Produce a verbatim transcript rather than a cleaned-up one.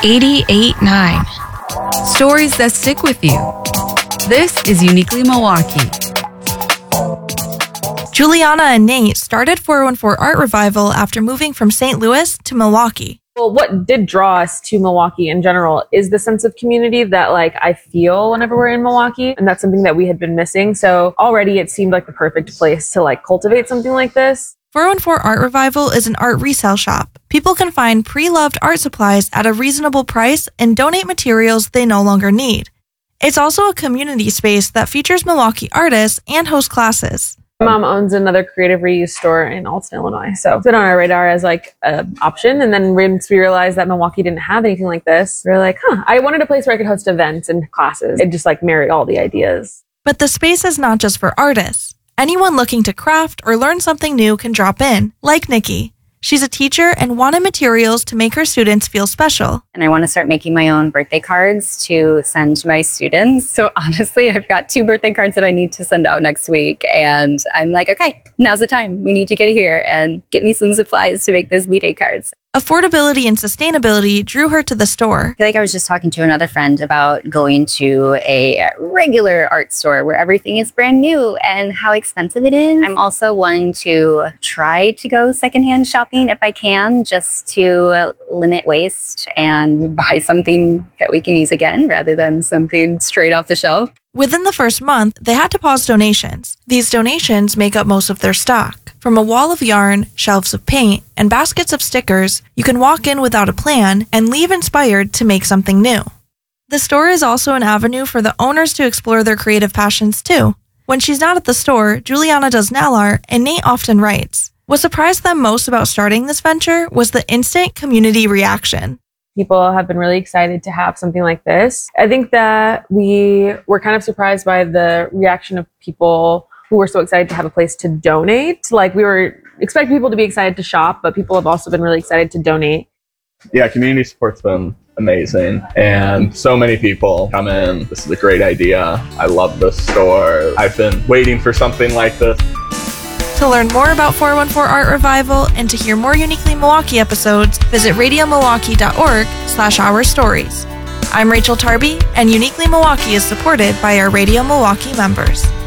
eighty-eight point nine. Stories that stick with you. This is Uniquely Milwaukee. Juliana and Nate started four one four Art Revival after moving from Saint Louis to Milwaukee. Well, what did draw us to Milwaukee in general is the sense of community that like I feel whenever we're in Milwaukee. And that's something that we had been missing. So already it seemed like the perfect place to like cultivate something like this. four one four Art Revival is an art resale shop. People can find pre-loved art supplies at a reasonable price and donate materials they no longer need. It's also a community space that features Milwaukee artists and hosts classes. My mom owns another creative reuse store in Alton, Illinois. So it's been on our radar as like an option. And then once we realized that Milwaukee didn't have anything like this, we were like, huh, I wanted a place where I could host events and classes. It just like married all the ideas. But the space is not just for artists. Anyone looking to craft or learn something new can drop in, like Nikki. She's a teacher and wanted materials to make her students feel special. And I want to start making my own birthday cards to send to my students. So honestly, I've got two birthday cards that I need to send out next week. And I'm like, okay, now's the time. We need to get here and get me some supplies to make those B-Day cards. Affordability and sustainability drew her to the store. I feel like I was just talking to another friend about going to a regular art store where everything is brand new and how expensive it is. I'm also wanting to try to go secondhand shopping if I can, just to limit waste and buy something that we can use again rather than something straight off the shelf. Within the first month, they had to pause donations. These donations make up most of their stock. From a wall of yarn, shelves of paint, and baskets of stickers, you can walk in without a plan and leave inspired to make something new. The store is also an avenue for the owners to explore their creative passions too. When she's not at the store, Juliana does nail art and Nate often writes. What surprised them most about starting this venture was the instant community reaction. People have been really excited to have something like this. I think that we were kind of surprised by the reaction of people who were so excited to have a place to donate. Like we were expecting people to be excited to shop, but people have also been really excited to donate. Yeah, community support's been amazing. And so many people come in. This is a great idea. I love this store. I've been waiting for something like this. To learn more about four one four Art Revival and to hear more Uniquely Milwaukee episodes, visit radio milwaukee dot org slash our stories. I'm Rachel Tarby, and Uniquely Milwaukee is supported by our Radio Milwaukee members.